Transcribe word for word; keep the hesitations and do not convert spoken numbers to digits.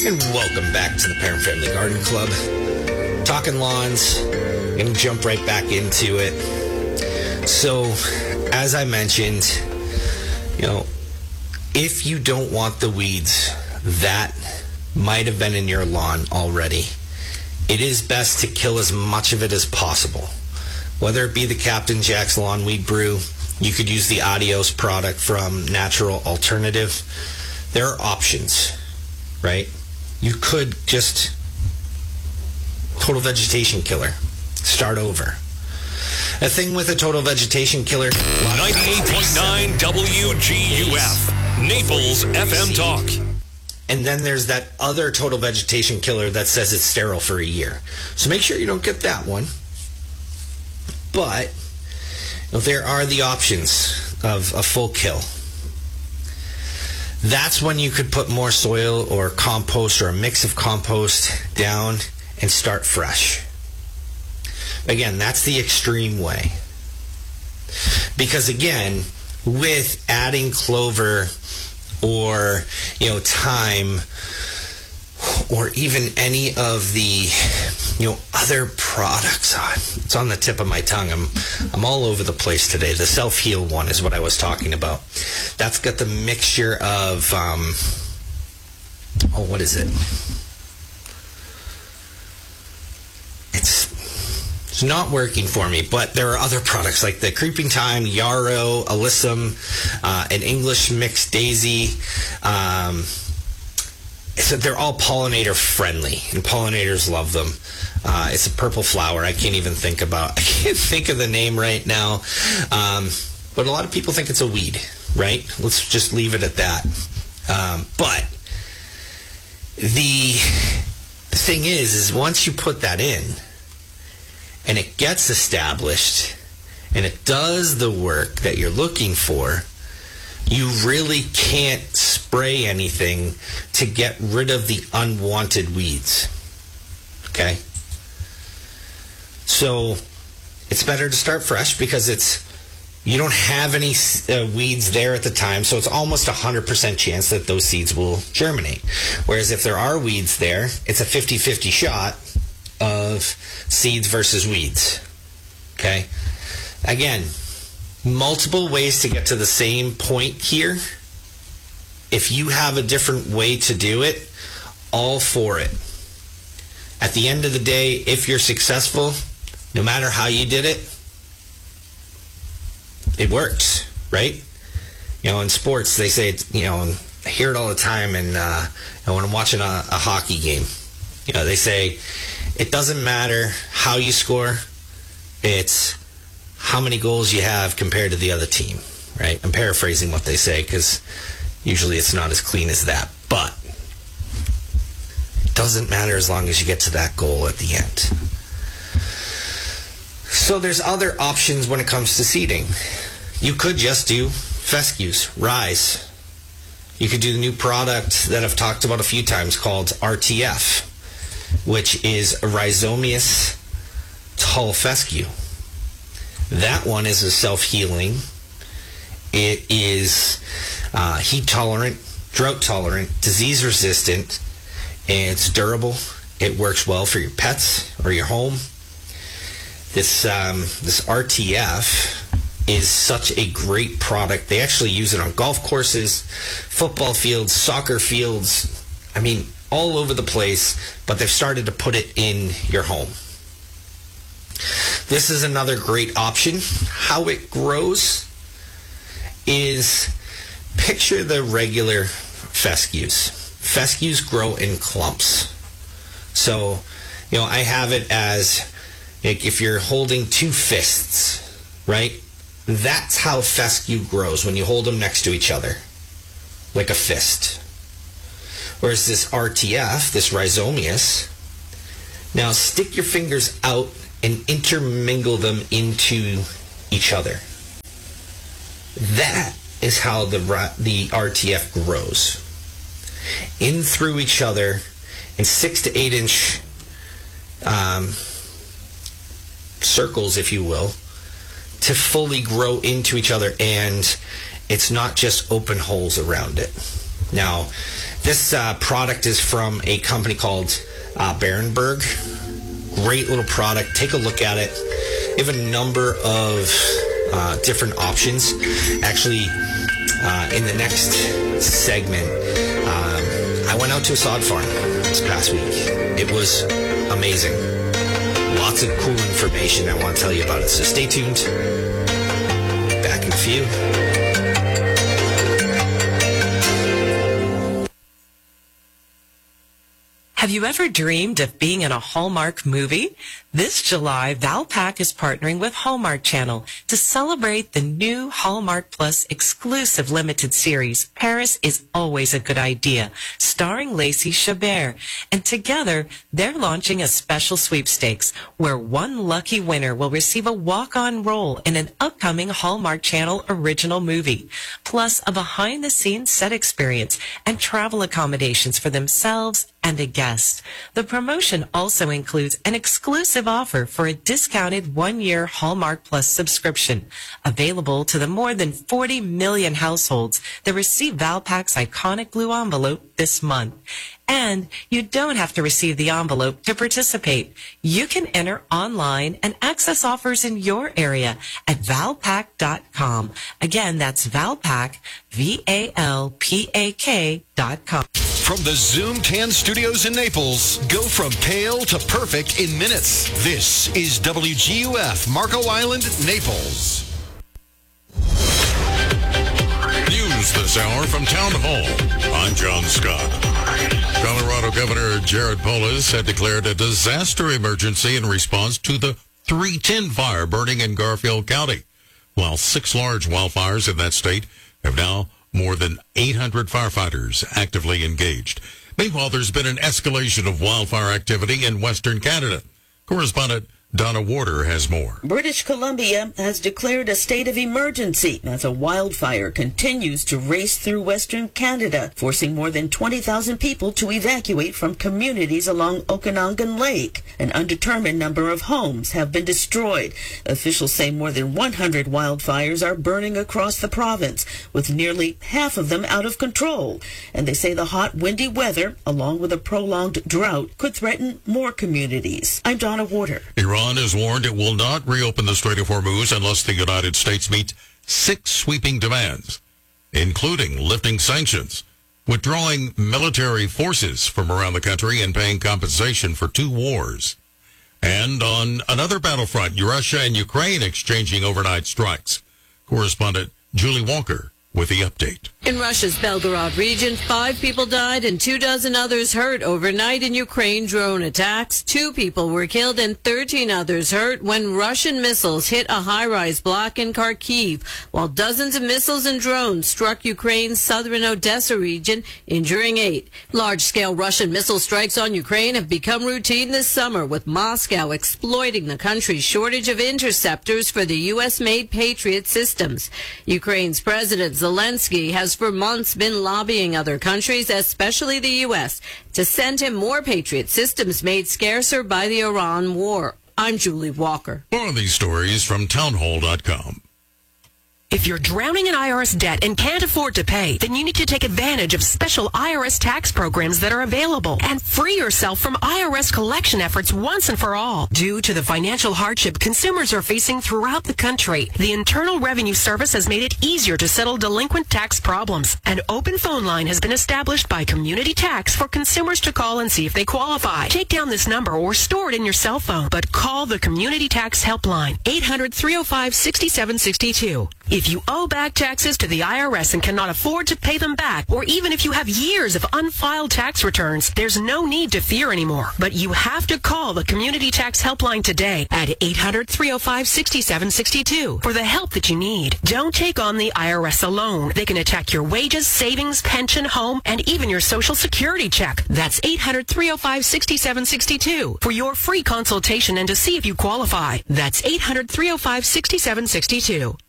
And welcome back to the Parent Family Garden Club. Talking lawns, going to jump right back into it. So, as I mentioned, you know, if you don't want the weeds that might have been in your lawn already, it is best to kill as much of it as possible. Whether it be the Captain Jack's Lawn Weed Brew, you could use the Adios product from Natural Alternative. There are options, right? You could just total vegetation killer. Start over. A thing with a total vegetation killer. ninety-eight point nine W G U F, Naples F M Talk. And then there's that other total vegetation killer that says it's sterile for a year. So make sure you don't get that one. But there are the options of a full kill. That's when you could put more soil or compost or a mix of compost down and start fresh. Again, that's the extreme way. Because again, with adding clover or, you know, thyme or even any of the, you know, other products, on, it's on the tip of my tongue. I'm, I'm all over the place today. The self-heal one is what I was talking about. That's got the mixture of, um, oh, what is it? It's, it's not working for me, but there are other products like the Creeping Thyme, Yarrow, Alyssum, uh, an English Mixed Daisy. Um, so they're all pollinator friendly, and pollinators love them. Uh, it's a purple flower. I can't even think about, I can't think of the name right now. Um, but a lot of people think it's a weed, right? Let's just leave it at that. Um, but the thing is, is once you put that in and it gets established and it does the work that you're looking for, you really can't spray anything to get rid of the unwanted weeds. Okay? So it's better to start fresh because it's you don't have any uh, weeds there at the time, so it's almost a one hundred percent chance that those seeds will germinate. Whereas if there are weeds there, it's a fifty-fifty shot of seeds versus weeds. Okay? Again, multiple ways to get to the same point here. If you have a different way to do it, all for it. At the end of the day, if you're successful, no matter how you did it, it works, right? You know, in sports, they say, it's, you know, and I hear it all the time, and uh, when I'm watching a, a hockey game, you know, they say, it doesn't matter how you score, it's how many goals you have compared to the other team, right? I'm paraphrasing what they say because usually it's not as clean as that, but it doesn't matter as long as you get to that goal at the end. So there's other options when it comes to seeding. You could just do fescues, Rise. You could do the new product that I've talked about a few times called R T F, which is a Rhizomius tall fescue. That one is a self-healing. It is uh, heat-tolerant, drought-tolerant, disease-resistant, and it's durable. It works well for your pets or your home. This um, this R T F is such a great product. They actually use it on golf courses, football fields, soccer fields. I mean, all over the place, but they've started to put it in your home. This is another great option. How it grows is, picture the regular fescues. Fescues grow in clumps. So, you know, I have it as, like, if you're holding two fists, right? That's how fescue grows when you hold them next to each other, like a fist. Whereas this R T F, this Rhizomius, now stick your fingers out and intermingle them into each other. That is how the the R T F grows. In through each other in six to eight inch um, circles, if you will, to fully grow into each other, and it's not just open holes around it. Now, this uh, product is from a company called uh, Berenberg. Great little product. Take a look at it. They have a number of uh, different options. Actually, uh, in the next segment, um, I went out to a sod farm this past week. It was amazing. Lots of cool information I want to tell you about it. So stay tuned. Back in a few. Have you ever dreamed of being in a Hallmark movie? This July, Valpak is partnering with Hallmark Channel to celebrate the new Hallmark Plus exclusive limited series, Paris is Always a Good Idea, starring Lacey Chabert. And together, they're launching a special sweepstakes where one lucky winner will receive a walk-on role in an upcoming Hallmark Channel original movie, plus a behind-the-scenes set experience and travel accommodations for themselves and a guest. The promotion also includes an exclusive offer for a discounted one-year Hallmark Plus subscription, available to the more than forty million households that receive Valpak's iconic blue envelope this month. And you don't have to receive the envelope to participate. You can enter online and access offers in your area at valpak dot com. Again, that's Valpak, V A L P A K dot com. From the Zoom ten studios in Naples, go from pale to perfect in minutes. This is W G U F, Marco Island, Naples. News this hour from Town Hall. I'm John Scott. Colorado Governor Jared Polis had declared a disaster emergency in response to the three ten fire burning in Garfield County, while six large wildfires in that state have now more than eight hundred firefighters actively engaged. Meanwhile, there's been an escalation of wildfire activity in Western Canada. Correspondent Donna Warder has more. British Columbia has declared a state of emergency as a wildfire continues to race through Western Canada, forcing more than twenty thousand people to evacuate from communities along Okanagan Lake. An undetermined number of homes have been destroyed. Officials say more than one hundred wildfires are burning across the province, with nearly half of them out of control. And they say the hot, windy weather, along with a prolonged drought, could threaten more communities. I'm Donna Warder. Iran has warned it will not reopen the Strait of Hormuz unless the United States meets six sweeping demands, including lifting sanctions, withdrawing military forces from around the country, and paying compensation for two wars. And on another battlefront, Russia and Ukraine exchanging overnight strikes. Correspondent Julie Walker with the update. In Russia's Belgorod region, five people died and two dozen others hurt overnight in Ukraine drone attacks. Two people were killed and thirteen others hurt when Russian missiles hit a high-rise block in Kharkiv, while dozens of missiles and drones struck Ukraine's southern Odessa region, injuring eight. Large-scale Russian missile strikes on Ukraine have become routine this summer, with Moscow exploiting the country's shortage of interceptors for the U S-made Patriot systems. Ukraine's President Zelensky has for months been lobbying other countries, especially the U S, to send him more Patriot systems made scarcer by the Iran war. I'm Julie Walker. More of these stories from townhall dot com. If you're drowning in I R S debt and can't afford to pay, then you need to take advantage of special I R S tax programs that are available and free yourself from I R S collection efforts once and for all. Due to the financial hardship consumers are facing throughout the country, the Internal Revenue Service has made it easier to settle delinquent tax problems. An open phone line has been established by Community Tax for consumers to call and see if they qualify. Take down this number or store it in your cell phone, but call the Community Tax Helpline, eight hundred, three oh five, six seven six two. If you owe back taxes to the I R S and cannot afford to pay them back, or even if you have years of unfiled tax returns, there's no need to fear anymore. But you have to call the Community Tax Helpline today at eight hundred, three oh five, six seven six two for the help that you need. Don't take on the I R S alone. They can attack your wages, savings, pension, home, and even your Social Security check. That's eight hundred, three oh five, six seven six two for your free consultation and to see if you qualify. That's eight hundred, three oh five, six seven six two.